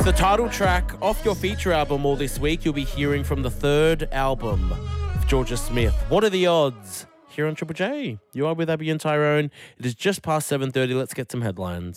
The title track off your feature album. All this week, you'll be hearing from the third album of Georgia Smith. What are the odds? Here on Triple J. You are with Abby and Tyrone. It is just past 7:30. Let's get some headlines.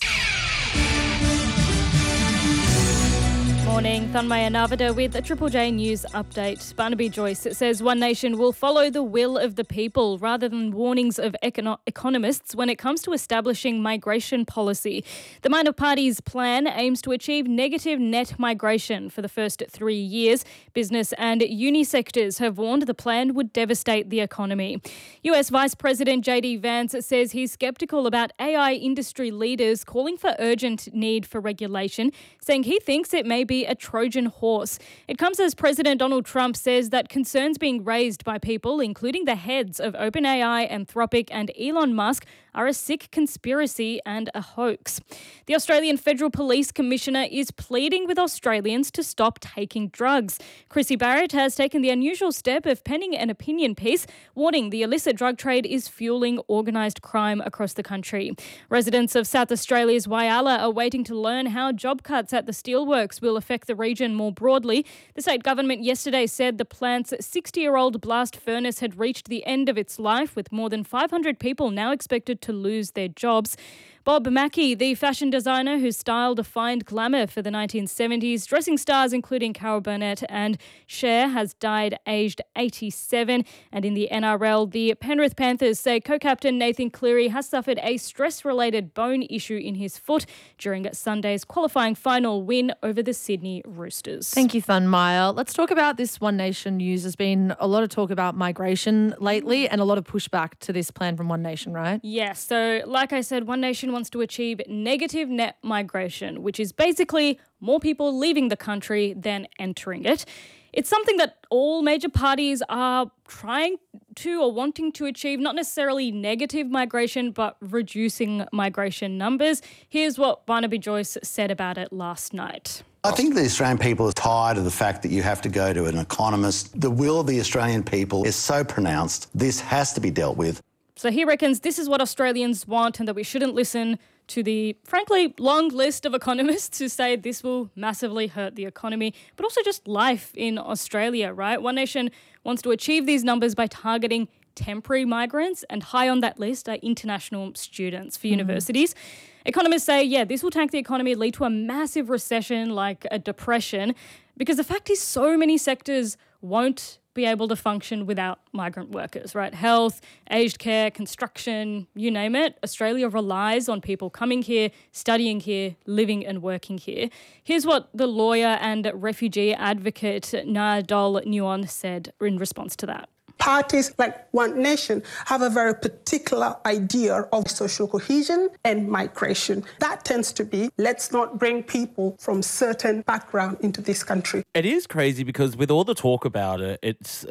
Morning, Thanmaya Navada with a Triple J News update. Barnaby Joyce says One Nation will follow the will of the people rather than warnings of economists when it comes to establishing migration policy. The Minor Party's plan aims to achieve negative net migration for the first 3 years. Business and uni sectors have warned the plan would devastate the economy. US Vice President JD Vance says he's sceptical about AI industry leaders calling for urgent need for regulation, saying he thinks it may be a Trojan horse. It comes as President Donald Trump says that concerns being raised by people, including the heads of OpenAI, Anthropic and Elon Musk, are a sick conspiracy and a hoax. The Australian Federal Police Commissioner is pleading with Australians to stop taking drugs. Chrissy Barrett has taken the unusual step of penning an opinion piece warning the illicit drug trade is fueling organised crime across the country. Residents of South Australia's Whyalla are waiting to learn how job cuts at the steelworks will affect the region more broadly. The state government yesterday said the plant's 60-year-old blast furnace had reached the end of its life, with more than 500 people now expected to lose their jobs. Bob Mackie, the fashion designer who styled defined glamour for the 1970s, dressing stars including Carol Burnett and Cher, has died aged 87. And in the NRL, the Penrith Panthers say co-captain Nathan Cleary has suffered a stress-related bone issue in his foot during Sunday's qualifying final win over the Sydney Roosters. Thank you, Thanmaya. Let's talk about this One Nation news. There's been a lot of talk about migration lately and a lot of pushback to this plan from One Nation, right? Yes. So like I said, One Nation wants to achieve negative net migration, which is basically more people leaving the country than entering it. It's something that all major parties are trying to or wanting to achieve, not necessarily negative migration, but reducing migration numbers. Here's what Barnaby Joyce said about it last night. I think the Australian people are tired of the fact that you have to go to an economist. The will of the Australian people is so pronounced. This has to be dealt with. So he reckons this is what Australians want and that we shouldn't listen to the, frankly, long list of economists who say this will massively hurt the economy, but also just life in Australia, right? One Nation wants to achieve these numbers by targeting temporary migrants, and high on that list are international students for universities. Economists say, yeah, this will tank the economy, lead to a massive recession like a depression, because the fact is so many sectors won't be able to function without migrant workers, right? Health, aged care, construction, you name it. Australia relies on people coming here, studying here, living and working here. Here's what the lawyer and refugee advocate Nadal Nguyen said in response to that. Parties like One Nation have a very particular idea of social cohesion and migration. That tends to be, let's not bring people from certain background into this country. It is crazy because with all the talk about it, it's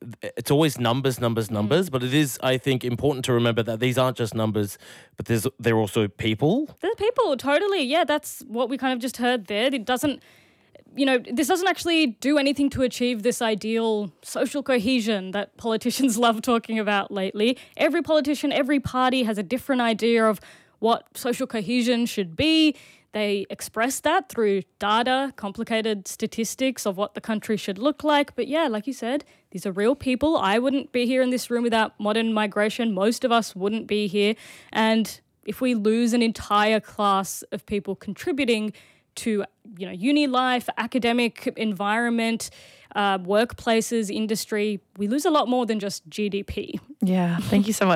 always numbers, but it is, I think, important to remember that these aren't just numbers, but they're also people. They're people, totally. Yeah, that's what we kind of just heard there. It doesn't... this doesn't actually do anything to achieve this ideal social cohesion that politicians love talking about lately. Every politician, every party has a different idea of what social cohesion should be. They express that through data, complicated statistics of what the country should look like. But yeah, like you said, these are real people. I wouldn't be here in this room without modern migration. Most of us wouldn't be here. And if we lose an entire class of people contributing to uni life, academic environment, workplaces, industry, we lose a lot more than just GDP. Yeah, thank you so much.